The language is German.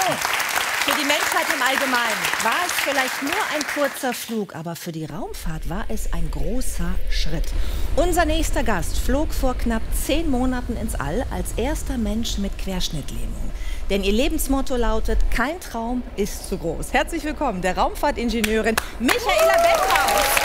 Für die Menschheit im Allgemeinen war es vielleicht nur ein kurzer Flug, aber für die Raumfahrt war es ein großer Schritt. Unser nächster Gast flog vor knapp 10 Monaten ins All als erster Mensch mit Querschnittlähmung. Denn ihr Lebensmotto lautet: kein Traum ist zu groß. Herzlich willkommen, der Raumfahrtingenieurin Michaela Beckhaus.